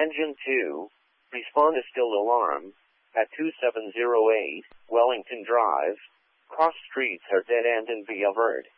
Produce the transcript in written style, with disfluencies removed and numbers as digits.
Engine 2, respond to still alarm at 2708 Wellington Drive. Cross streets are dead end in Villa Verde.